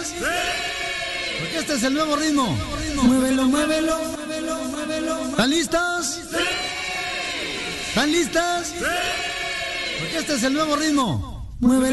listas? Sí. Porque este es el nuevo ritmo. Muévelo, muévelo, muévelo, muévelo. ¿Están listos? Sí. ¿Están listas? Sí. Porque este es el nuevo ritmo. Muévelo.